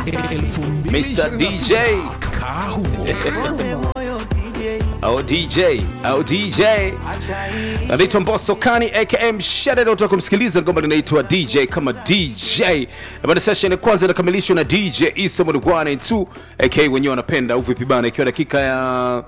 Mr. DJ. Au DJ. Anaitwa Mbosso Kani aka Shadow. Unataka kumsikiliza ngoma linaitwa DJ kama DJ. Baada session ya kwanza inakamilishwa na DJ Isa Mwanugwane 2 aka wenyewe wanapenda au vipi bana, ikiwa dakika ya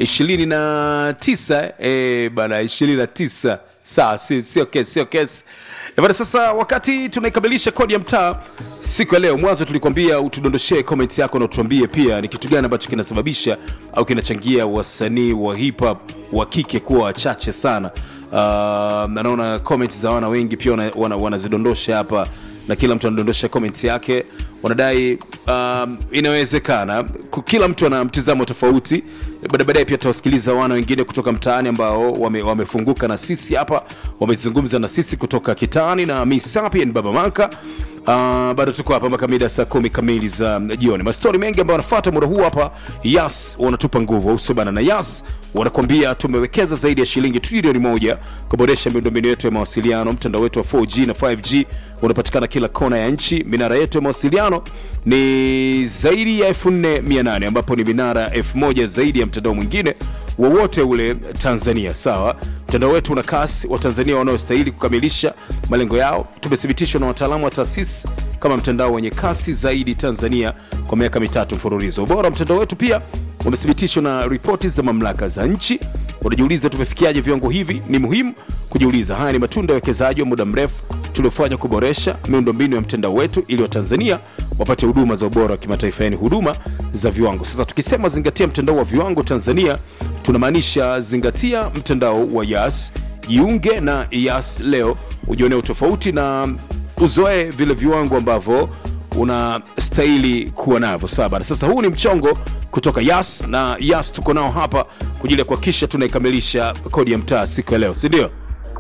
29 bana 29. Sawa, sio kesi. Bada sasa wakati tunaikamilisha kodi ya mtaa siku ya leo, mwanzo tulikwambia utudondoshee comment yako na utuambie pia ni kitu gani ambacho kinasababisha au kinachangia wasanii wa hip hop wa kike kuwa wachache sana. Naona comment za wana wengi pia wanazidondosha hapa na kila mtu anadondosha comment yake. Wanadai inawezekana kila mtu ana mtazamo tofauti. Baadaye pia tutawasikiliza wana wengine kutoka mtaani ambao wamefunguka na sisi hapa, wamezungumza na sisi kutoka kitaani na Misapi and Baba Manka. Bado tuko hapa mpaka mida saa 10 kamili za jioni. Mastori mengi ambayo wanafuata muda huu hapa. Yas wanatupa nguvu uso bana, na Yas wanakuambia tumewekeza zaidi ya shilingi trilioni 1 kuboresha miundombinu yetu ya mawasiliano. Mtandao wetu wa 4G na 5G unapatikana kila kona ya nchi. Minara yetu ya mawasiliano ni zaidi ya 4800 ambapo ni minara 1000 zaidi ya mtandao mwingine wowote ule Tanzania. Sawa, mtandao wetu una kasi wa Tanzania wanaostahili kukamilisha malengo yao. Tumethibitishwa na wataalamu wa taasisi kama mtandao wenye kasi zaidi Tanzania kwa miaka 3 mfululizo. Ubora wa mtandao wetu pia umethibitishwa na ripoti za mamlaka za nchi. Unajiuliza tumefikiaje viwango hivi? Ni muhimu kujiuliza. Haya ni matunda ya wekezaji wa muda mrefu tuliofanya kuboresha miundombinu ya mtandao wetu ili Watanzania wapate huduma za ubora wa kimataifa, yani huduma za viwango. Sasa tukisema zingatia mtandao wa viwango Tanzania, tunamaanisha zingatia mtandao wa Yas. Jiunge na Yas leo ujione utofauti na uzoe vile viwango ambavyo unastahili kuwa navyo. Sawa, sasa huu ni mchongo kutoka Yas, na Yas tuko nao hapa kwa ajili ya kuhakikisha tunaikamilisha kodi ya mtaa siku ya leo, si ndio?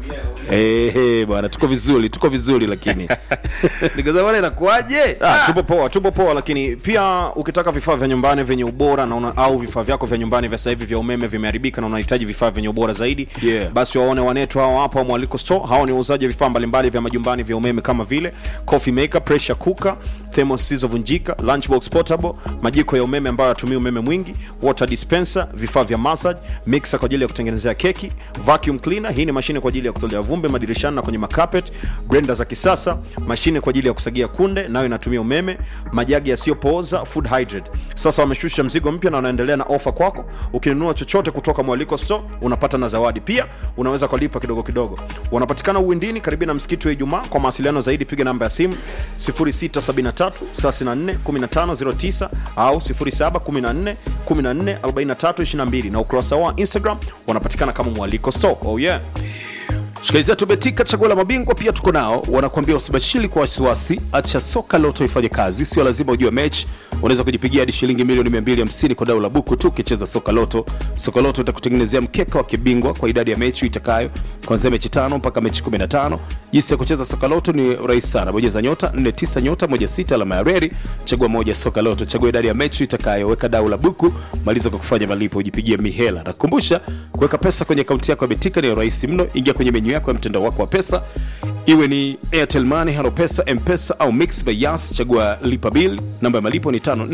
Bwana tuko vizuri lakini nikaza bwana inakuaje? Tupo poa lakini pia ukitaka vifaa vya nyumbani vyenye ubora na au vifaa vyako vya nyumbani vya sasa hivi vya umeme vimeharibika na unahitaji vifaa vyenye ubora zaidi, basi waone wanetu hao hapo Mwaliko Store. Hao ni wauzaji vifaa mbalimbali vya majumbani vya umeme kama vile coffee maker, pressure cooker, thermos zisizovunjika, lunchbox portable, majiko ya umeme ambayo yatumia umeme mwingi, water dispenser, vifaa vya massage, mixer kwa ajili ya kutengenezea keki, vacuum cleaner, hii ni mashine kwa ajili ya kutolea vumbi madirishani na kwenye makapet, blender za kisasa, mashine kwa ajili ya kusagia kunde nayo inatumia umeme, majagi yasiyopooza, food hydrate. Sasa wameshusha mzigo mpya na wanaendelea na offer kwako. Ukinunua chochote kutoka Mwaliko Store unapata na zawadi. Pia unaweza kulipa kidogo. Wanapatikana Uwindini karibu na msikiti wa Ijumaa. Kwa mawasiliano zaidi piga namba ya simu 0673 34 1509 au 0714 14 43 22 na ukurasa wa Instagram wanapatikana kama Mwaliko Store. Shikiliza tubetika chaguo la mabingwa pia tuko nao. Wanakuambia usibashiri kwa wasiwasi, acha soka loto ifanye kazi. Sio lazima ujue mechi, unaweza kujipigia hadi shilingi milioni 250 kwa dau la buku tu ukicheza soka loto. Soka loto itakutengenezea mkeka wa kibingwa kwa idadi ya mechi itakayo, kuanzia mechi 5 mpaka mechi 15. Jinsi ya kucheza soka loto ni rahisi sana. Bonyeza nyota 49 nyota 16 alama ya reli, chagua moja soka loto, chagua idadi ya mechi itakayo, weka dau la buku, maliza kwa kufanya malipo, ujipigie mihela. Na kukumbusha kuweka pesa kwenye akaunti yako ya Betika ni rahisi mno. Ingia kwenye menu yako ya mtandao wako wa pesa, iwe ni Airtel Money, Halo Pesa, M-Pesa au Mix by Yas, chagua lipa bill. Namba ya malipo ni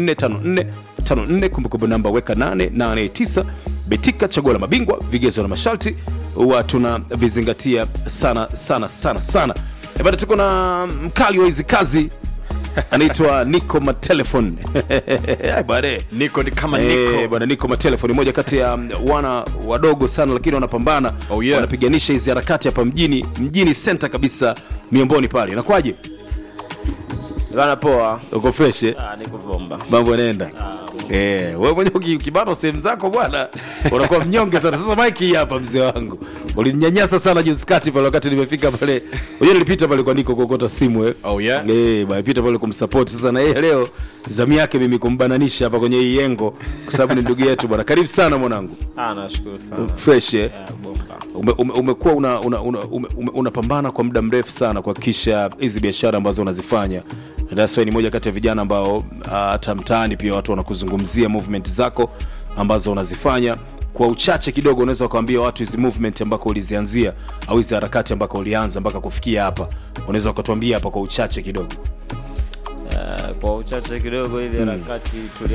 545454, kumbukumbu namba weka 889. Betika chaguo la mabingwa, vigezo na masharti huwa tunavizingatia sana. Bado tuko na mkali wa hizi kazi anaitwa Nico Matelefone. Niko ni kama Nico. Bwana Nico Matelefone mmoja kati ya wana wadogo sana lakini wanapambana. Wanapiganisha hizi harakati hapa mjini center kabisa Miamboni pale. Inakuaje? Bana poa. Uko fresh? Niko bomba. Mambo yanaenda. Wewe mwenyewe ukibano sehemu zako bwana unakuwa mnyonge sana. Sasa Mike hapa mzee wangu. Ulininyanyasa sana juzi kati pale wakati nimefika pale. Unajua nilipita pale kwa Nico kuokota simu bwana pita pale kumsupport. Sasa na yeye leo zamu yake mimi kumbananisha hapa kwenye hii yengo kwa sababu ni ndugu yetu bwana. Karibu sana mwanangu. Nashukuru sana. Fresh bomba. Umekuwa unapambana kwa muda mrefu sana kuhakikisha hizi biashara ambazo unazifanya. That's why ni moja kati ya vijana ambao hata mtaani pia watu wanakuzungumzia movement zako ambazo unazifanya. Kwa uchache kidogo unaweza kuambia watu hizi movement ambako ulizianzia au hizi harakati ambako ulianza mpaka kufikia hapa. Unaweza kutuambia hapa kwa uchache kidogo. kwa uchache kidogo hivi harakati